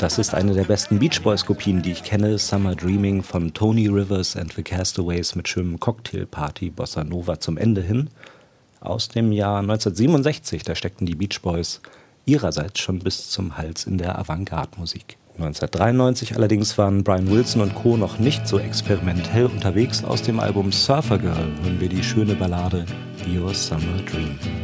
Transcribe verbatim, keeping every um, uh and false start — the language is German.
Das ist eine der besten Beach Boys-Kopien, die ich kenne. Summer Dreaming von Tony Rivers and the Castaways mit schönem Cocktailparty Bossa Nova zum Ende hin. Aus dem Jahr neunzehnhundertsiebenundsechzig, da steckten die Beach Boys ihrerseits schon bis zum Hals in der Avantgarde-Musik. neunzehnhundertdreiundneunzig allerdings waren Brian Wilson und Co. noch nicht so experimentell unterwegs. Aus dem Album Surfer Girl hören wir die schöne Ballade Your Summer Dream.